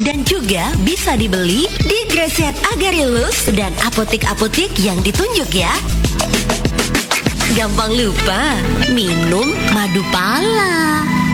dan juga bisa dibeli di Graset Agarilus dan apotek-apotek yang ditunjuk ya. Gampang lupa, minum madu pala.